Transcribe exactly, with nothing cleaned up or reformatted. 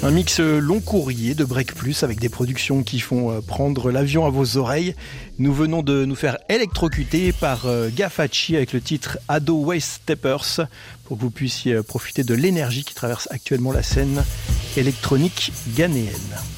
Un mix long courrier de Break Plus avec des productions qui font prendre l'avion à vos oreilles. Nous venons de nous faire électrocuter par Gafachi avec le titre Ado Waste Steppers pour que vous puissiez profiter de l'énergie qui traverse actuellement la scène électronique ghanéenne.